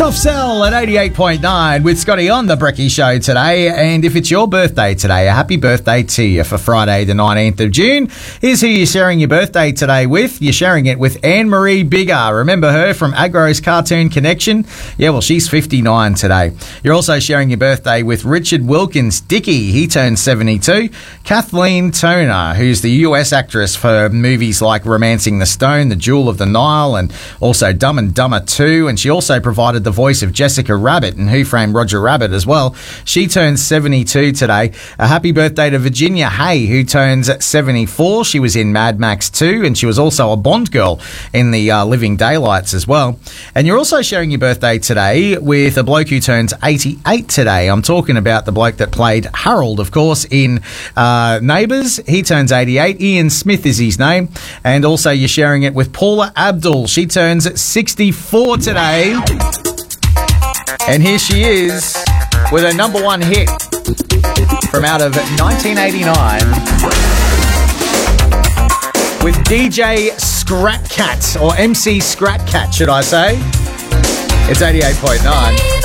Soft Cell at 88.9 with Scotty on the Brekkie Show today. And if it's your birthday today, a happy birthday to you for Friday the 19th of June. Here's who you're sharing your birthday today with. You're sharing it with Anne-Marie Biggar. Remember her from Agro's Cartoon Connection? Yeah, well, she's 59 today. You're also sharing your birthday with Richard Wilkins Dickey. He turns 72. Kathleen Turner, who's the US actress for movies like Romancing the Stone, The Jewel of the Nile, and also Dumb and Dumber 2. And she also provided the voice of Jessica Rabbit and Who Framed Roger Rabbit as well. She turns 72 today. A happy birthday to Virginia Hay, who turns 74. She was in Mad Max 2, and she was also a Bond girl in the Living Daylights as well. And you're also sharing your birthday today with a bloke who turns 88 today. I'm talking about the bloke that played Harold, of course, in Neighbours. He turns 88. Ian Smith is his name. And also you're sharing it with Paula Abdul. She turns 64 today. And here she is with her number one hit from out of 1989 with DJ Scrat Cat, or MC Scrat Cat, should I say. It's 88.9.